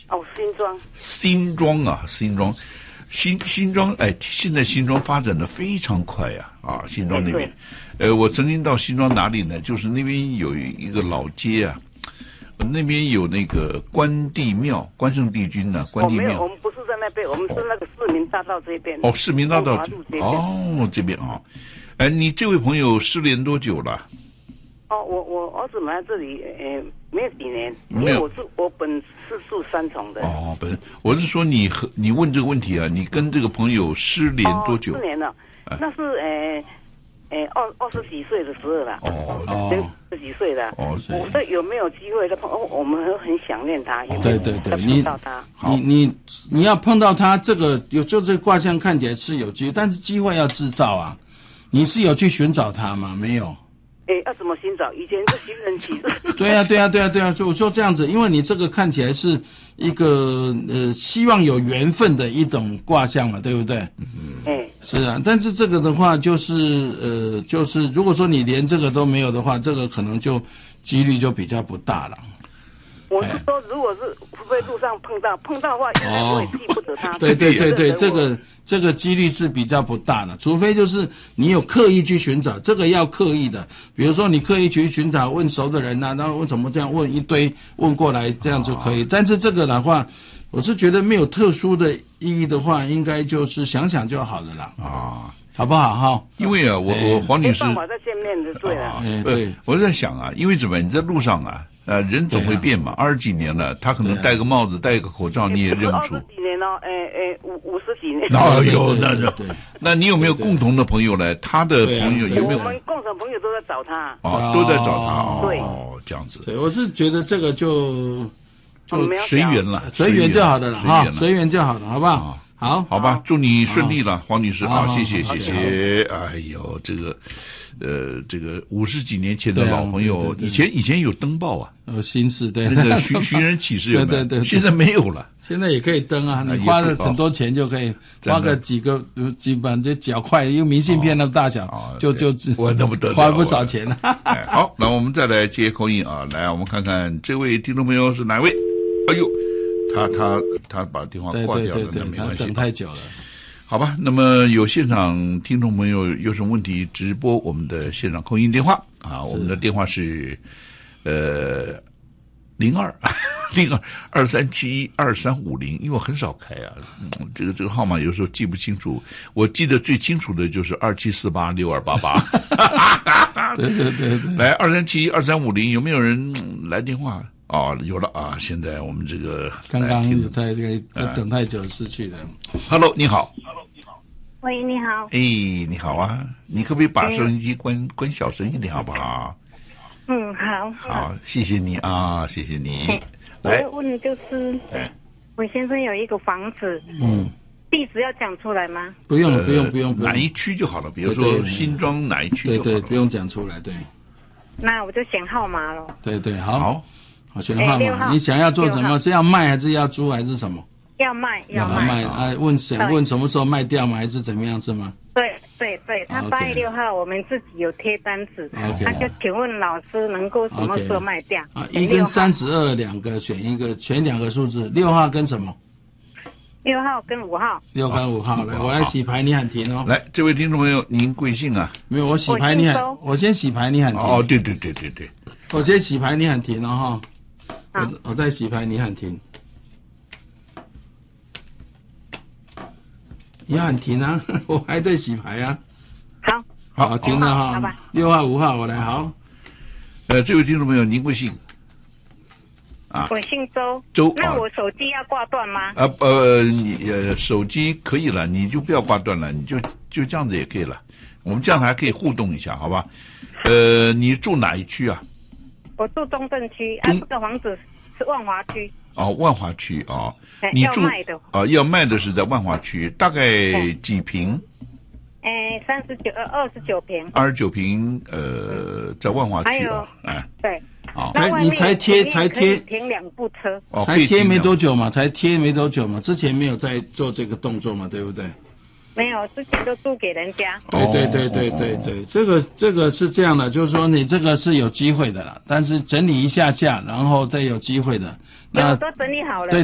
哦，新庄。 新庄啊，新庄，哎，现在新庄发展的非常快呀，新庄那边，我曾经到新庄哪里呢？就是那边有一个老街啊，那边有那个关帝庙，关圣帝君呢，关帝庙。 没有，我们不是在那边，我们是那个市民大道这边。 哦，市民大道这边啊，哎，你这位朋友失联多久了？ 哦，我儿子来这里，没有几年，因为我本是住三重的。哦， 我是说你问这个问题啊，你跟这个朋友失联多久？4 年了，那是20几岁的时候了。20几岁了。我说有没有机会的碰？我们很想念他。 对， 碰到他。 你要碰到他，这个就这个卦象看起来是有机会，但是机会要制造啊。你是有去寻找他吗？没有。 要怎么寻找？以前是寻人启事。 对啊，就我说这样子，因为你这个看起来是一个希望有缘分的一种卦象嘛，对不对？是啊，但是这个的话就是如果说你连这个都没有的话，这个可能就几率就比较不大了。 我是说，如果是会路上碰到的话，应该不会记不得他。 对，这个几率是比较不大的，除非就是你有刻意去寻找，这个要刻意的。比如说你刻意去寻找，问熟的人啊，然后为什么这样问一堆问过来，这样就可以。但是这个的话，我是觉得没有特殊的意义的话，应该就是想想就好了啦。好不好哈？ 因为啊，我黄女士没办法再见面就对了。 对， 我在想啊，因为怎么你在路上啊。人总会变嘛，20几年了，他可能戴个帽子、戴个口罩，你也认不出。 20几年了，50几年。 那你有没有共同的朋友呢？他的朋友有没有？ 我们共同朋友都在找他。 都在找他。 对。 这样子。 对，我是觉得这个就随缘了， 随缘就好的了哈，随缘就好了，好不好？好吧，祝你顺利了，黄女士啊，谢谢。哎呦，这个50几年前的老朋友，以前有登报啊， 新式对， 那个寻人启事有没有？对，现在没有了。 现在也可以登啊，你花了很多钱就可以，花个几本这脚块，用明信片那么大小，就我那不得了， 花不少钱了。 好，那我们再来接口音啊，来，我们看看这位听众朋友是哪位？哎呦。他把电话挂掉了，那没关系。 等太久了。 好吧，那么有现场听众朋友有什么问题，直播我们的现场扣音电话啊，我们的电话是0223712350，因为我很少开啊，这个号码有时候记不清楚，我记得最清楚的就是27486288。 对， 来23712350，有没有人来电话？有了啊！现在我们这个刚刚在这个等太久失去了。 Hello， 你好。 喂，你好。 你好啊！你可不可以把收音机关小声一点，好不好？ 好。 好，谢谢你啊，谢谢你。 来，我问就是，我先生有一个房子，地址要讲出来吗？ 不用， 哪一区就好了，比如说新庄哪一区就好了。 对，不用讲出来，对。 那我就选号码了。 对，好。好，选号码。你想要做什么？是要卖还是要租还是什么？ 要卖。 想问什么时候卖掉吗？还是怎么样是吗？ 对，他8月6号我们自己有贴单子，他就请问老师能够什么时候卖掉 ？1跟32两个选一个，选2个数字，6号跟什么 ？6号跟5号。 6跟5号，来，我来洗牌，你喊停哦。 来，这位听众朋友，您贵姓啊？ 没有，我洗牌你喊，我先洗牌你喊停。 对。 我先洗牌你喊停了哈。我再洗牌，你喊停。你喊停啊！我还在洗牌啊。好，停了哈。6号、5号，我来好。 这位听众朋友，您贵姓？ 我姓周。那我手机要挂断吗？ 你手机可以了，你就不要挂断了，你就这样子也可以了。我们这样还可以互动一下，好吧？你住哪一区啊？ 我住中正区，这个房子是万华区。 万华区啊，你住要卖的要卖的是在万华区，大概几平 ？29平。 29平，在万华区啊， 对。 你才贴停2部车。 才贴没多久嘛，之前没有在做这个动作嘛，对不对？ 没有，之前都租给人家。 对，这个是这样的，就是说你这个是有机会的啦，但是整理一下，然后再有机会的。 那我都整理好了。